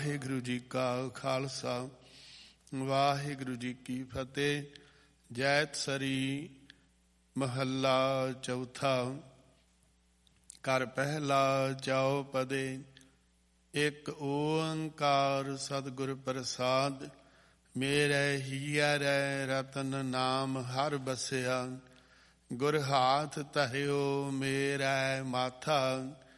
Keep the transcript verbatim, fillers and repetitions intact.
ਵਾਹਿਗੁਰੂ ਜੀ ਕਾ ਖਾਲਸਾ ਵਾਹਿਗੁਰੂ ਜੀ ਕੀ ਫਤਿਹ। ਜੈਤ ਸਰੀ ਮਹੱਲਾ ਚੌਥਾ। ਘਰ ਪਹਿਲਾ ਚੌਪਦੇ। ਇੱਕ ਓੰਕਾਰ ਸਤਿਗੁਰ ਪ੍ਰਸਾਦ। ਮੇਰੇ ਹੀਅਰੈ ਰਤਨ ਨਾਮ ਹਰ ਬਸਿਆ। ਗੁਰ ਹਾਥ ਧਰਿਓ ਮੇਰਾ ਮਾਥਾ।